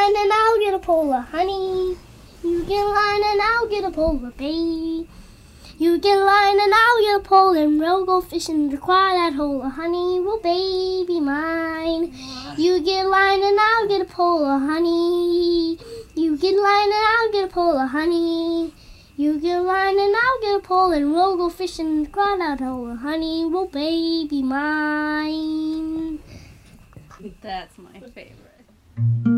line and I'll get a pole of honey. You get a line and I'll get a pole of bait. You get a line and I'll get a pole and we'll go fishing to cry that hole of honey. Will baby mine. You get a line and I'll get a pole of honey. You get a line and I'll get a pole of honey. You get a line and I'll get a pole and we'll go fishing to cry that hole of honey. Will baby mine. That's my favorite.